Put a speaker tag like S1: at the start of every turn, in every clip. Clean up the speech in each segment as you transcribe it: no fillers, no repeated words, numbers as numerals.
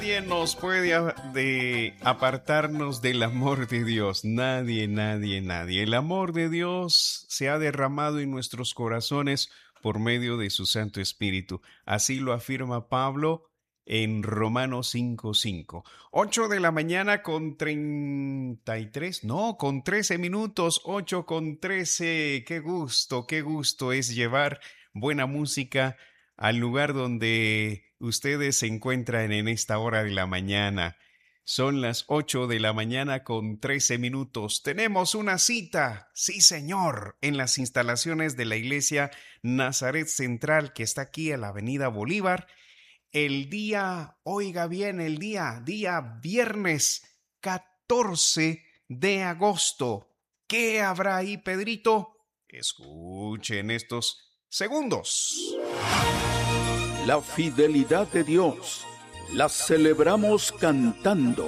S1: Nadie nos puede apartarnos del amor de Dios. Nadie, nadie, nadie. El amor de Dios se ha derramado en nuestros corazones por medio de su Santo Espíritu. Así lo afirma Pablo en Romanos 5:5. 8 de la mañana con 33, no, con 13 minutos, 8 con 13. Qué gusto es llevar buena música al lugar donde ustedes se encuentran en esta hora de la mañana. Son las 8 de la mañana con 13 minutos. Tenemos una cita, sí señor, en las instalaciones de la iglesia Nazaret Central, que está aquí en la avenida Bolívar. El día, oiga bien, día viernes 14 de agosto. ¿Qué habrá ahí, Pedrito? Escuchen estos segundos.
S2: La fidelidad de Dios la celebramos cantando.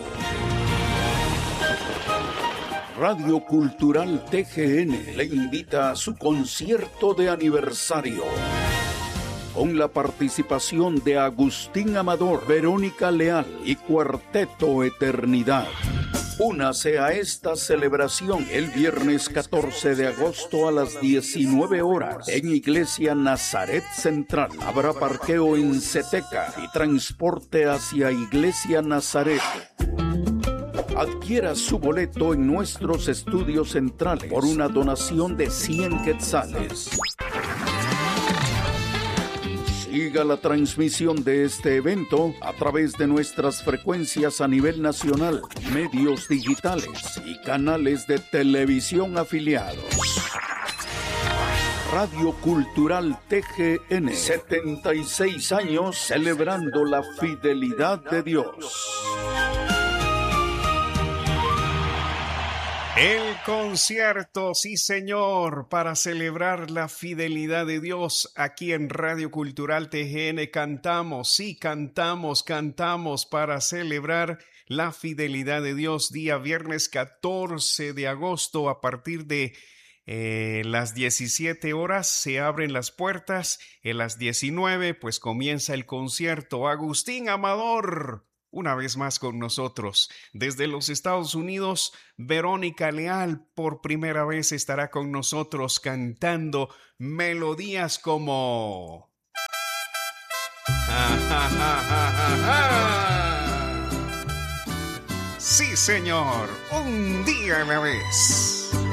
S2: Radio Cultural TGN le invita a su concierto de aniversario, con la participación de Agustín Amador, Verónica Leal y Cuarteto Eternidad. Únase a esta celebración el viernes 14 de agosto a las 19 horas en Iglesia Nazaret Central. Habrá parqueo en Ceteca y transporte hacia Iglesia Nazaret. Adquiera su boleto en nuestros estudios centrales por una donación de 100 quetzales. Siga la transmisión de este evento a través de nuestras frecuencias a nivel nacional, medios digitales y canales de televisión afiliados. Radio Cultural TGN, 76 años celebrando la fidelidad de Dios.
S1: El concierto, sí señor, para celebrar la fidelidad de Dios aquí en Radio Cultural TGN. Cantamos para celebrar la fidelidad de Dios. Día viernes 14 de agosto a partir de las 17 horas se abren las puertas. En las 19 pues comienza el concierto. Agustín Amador, una vez más con nosotros. Desde los Estados Unidos, Verónica Leal por primera vez estará con nosotros cantando melodías como... Sí, señor, un día a la vez.